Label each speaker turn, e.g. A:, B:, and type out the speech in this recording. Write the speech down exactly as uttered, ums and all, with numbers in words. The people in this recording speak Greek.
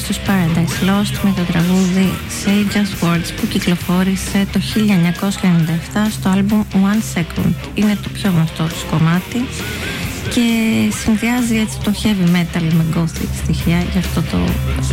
A: στους Paradise Lost με το τραγούδι Say Just Words που κυκλοφόρησε το χίλια εννιακόσια ενενήντα επτά στο άλμπουμ One Second. Είναι το πιο γνωστό τους κομμάτι και συνδυάζει έτσι το heavy metal με gothic στοιχεία, γι' αυτό το